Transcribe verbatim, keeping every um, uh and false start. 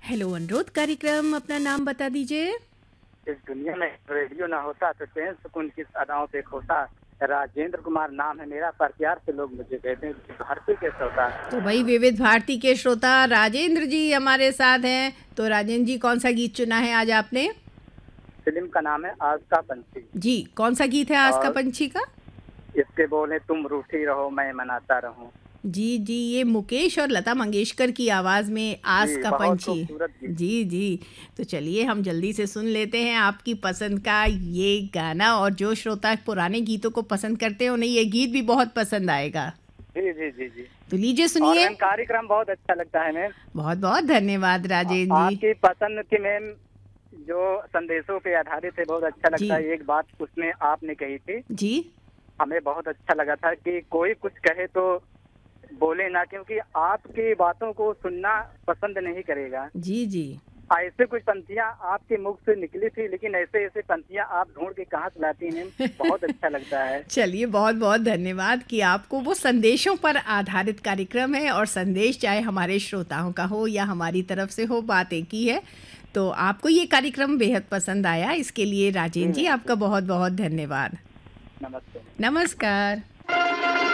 Hello अनुरोध कार्यक्रम, अपना नाम बता दीजिए। इस दुनिया में रेडियो ना होता तो चैन सुकून किस अदाओं पे खोता। राजेंद्र कुमार नाम है मेरा, पर प्यार से लोग मुझे कहते हैं भारती के श्रोता। तो भाई विविध भारती के श्रोता राजेंद्र जी हमारे साथ हैं। तो राजेंद्र जी, कौन सा गीत चुना है आज आपने? फिल्म का नाम है आज का पंछी। जी, कौन सा गीत है आज का और पंछी का? इसके बोले तुम रूठी रहो मैं मनाता रहूं। जी जी, ये मुकेश और लता मंगेशकर की आवाज़ में आस जी का बहुत पंछी। खूबसूरत गीत। जी जी। तो चलिए हम जल्दी से सुन लेते हैं आपकी पसंद का ये गाना, और जो श्रोता पुराने गीतों को पसंद करते हैं उन्हें ये गीत भी बहुत पसंद आएगा। जी जी जी जी। तो लीजिए और सुनिए। मैम कार्यक्रम बहुत अच्छा लगता है मैम। बहुत बहुत धन्यवाद आ- राजेंद्र जी। आपकी पसंद की मैम जो संदेशों पे आधारित है, बहुत अच्छा जी लगता है। एक बात उसमें आपने कही थी, जी हमें बहुत अच्छा लगा था कि कोई कुछ कहे तो बोले ना, क्योंकि आपकी बातों को सुनना पसंद नहीं करेगा। जी जी। ऐसे कुछ पंक्तियां आपके मुख से निकली थी, लेकिन ऐसे ऐसे पंक्तियां आप ढूंढ के कहाँ से लाती हैं, बहुत अच्छा लगता है। चलिए बहुत बहुत धन्यवाद कि आपको वो संदेशों पर आधारित कार्यक्रम है, और संदेश चाहे हमारे श्रोताओं का हो या हमारी तरफ से हो, बात एक ही है। तो आपको ये कार्यक्रम बेहद पसंद आया, इसके लिए जी राजेंद्र जी मैम, आपका बहुत बहुत धन्यवाद। नमस्ते। नमस्कार।